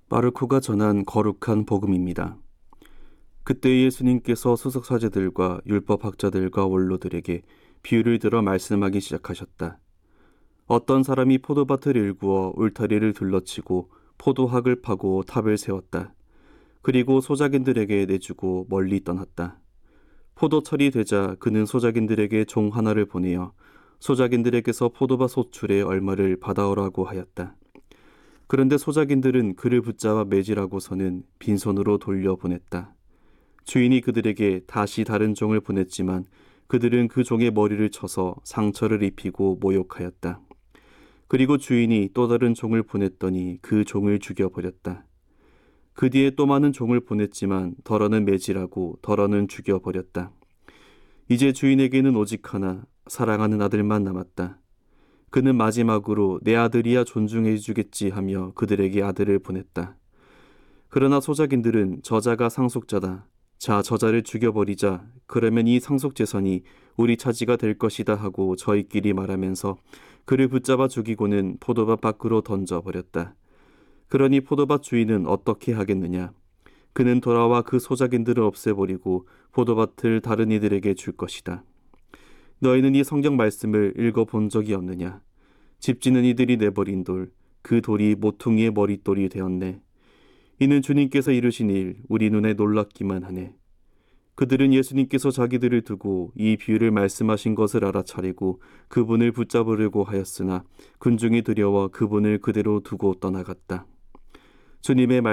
마르코가 전한 거룩한 복음입니다. 그때 예수님께서 수석사제들과 율법학자들과 원로들에게 비유를 들어 말씀하기 시작하셨다. 어떤 사람이 포도밭을 일구어 울타리를 둘러치고 포도학을 파고 탑을 세웠다. 그리고 소작인들에게 내주고 멀리 떠났다. 포도철이 되자 그는 소작인들에게 종 하나를 보내어 소작인들에게서 포도밭 소출의 얼마를 받아오라고 하였다. 그런데 소작인들은 그를 붙잡아 매질하고서는 빈손으로 돌려보냈다. 주인이 그들에게 다시 다른 종을 보냈지만 그들은 그 종의 머리를 쳐서 상처를 입히고 모욕하였다. 그리고 주인이 또 다른 종을 보냈더니 그 종을 죽여버렸다. 그 뒤에 또 많은 종을 보냈지만 덜어는 매질하고 덜어는 죽여버렸다. 이제 주인에게는 오직 하나 사랑하는 아들만 남았다. 그는 마지막으로 내 아들이야 존중해 주겠지 하며 그들에게 아들을 보냈다. 그러나 소작인들은 저자가 상속자다. 자, 저자를 죽여버리자. 그러면 이 상속재산이 우리 차지가 될 것이다 하고 저희끼리 말하면서 그를 붙잡아 죽이고는 포도밭 밖으로 던져버렸다. 그러니 포도밭 주인은 어떻게 하겠느냐? 그는 돌아와 그 소작인들을 없애버리고 포도밭을 다른 이들에게 줄 것이다. 너희는 이 성경 말씀을 읽어본 적이 없느냐? 집 짓는 이들이 내버린 돌, 그 돌이 모퉁이의 머릿돌이 되었네. 이는 주님께서 이루신 일, 우리 눈에 놀랍기만 하네. 그들은 예수님께서 자기들을 두고 이 비유를 말씀하신 것을 알아차리고 그분을 붙잡으려고 하였으나 군중이 두려워 그분을 그대로 두고 떠나갔다. 주님의